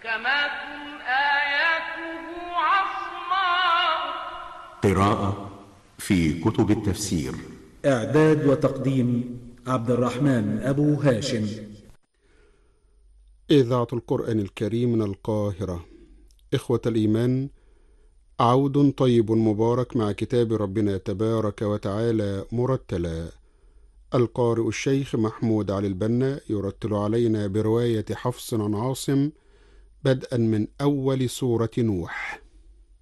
محكمات آياته عصماء. قراءة في كتب التفسير. إعداد وتقديم عبد الرحمن أبو هاشم. إذاعة القرآن الكريم من القاهرة. إخوة الإيمان، عود طيب مبارك مع كتاب ربنا تبارك وتعالى مرتلا. القارئ الشيخ محمود علي البنا يرتل علينا برواية حفص عن عاصم بدءا من أول سورة نوح.